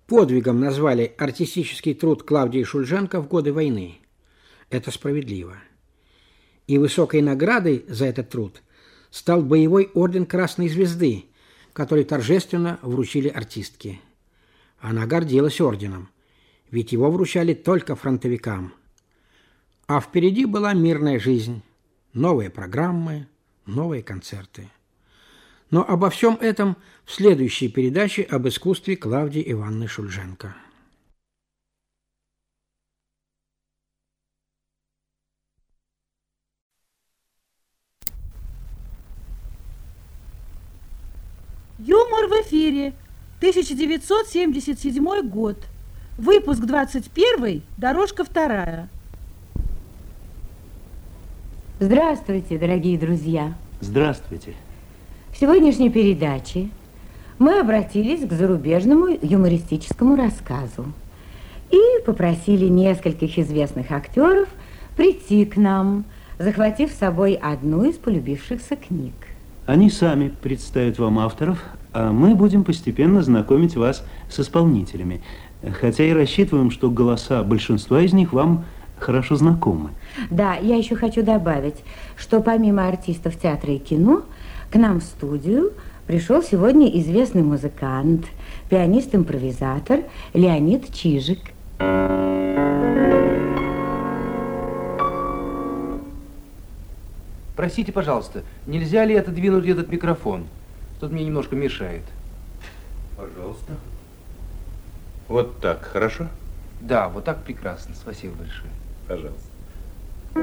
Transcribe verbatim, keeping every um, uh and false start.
подвигом назвали артистический труд Клавдии Шульженко в годы войны. Это справедливо. И высокой наградой за этот труд стал боевой орден Красной Звезды, который торжественно вручили артистке. Она гордилась орденом, ведь его вручали только фронтовикам. А впереди была мирная жизнь, новые программы, новые концерты. Но обо всем этом в следующей передаче об искусстве Клавдии Ивановны Шульженко. Юмор в эфире. тысяча девятьсот семьдесят седьмой год. Выпуск двадцать первый, дорожка вторая. Здравствуйте, дорогие друзья. Здравствуйте. В сегодняшней передаче мы обратились к зарубежному юмористическому рассказу и попросили нескольких известных актеров прийти к нам, захватив с собой одну из полюбившихся книг. Они сами представят вам авторов, а мы будем постепенно знакомить вас с исполнителями, хотя и рассчитываем, что голоса большинства из них вам хорошо знакомы. Да, я еще хочу добавить, что помимо артистов театра и кино, к нам в студию пришел сегодня известный музыкант, пианист-импровизатор Леонид Чижик. Простите, пожалуйста, нельзя ли отодвинуть этот микрофон? Тут мне немножко мешает. Пожалуйста. Вот так, хорошо? Да, вот так прекрасно. Спасибо большое. Пожалуйста.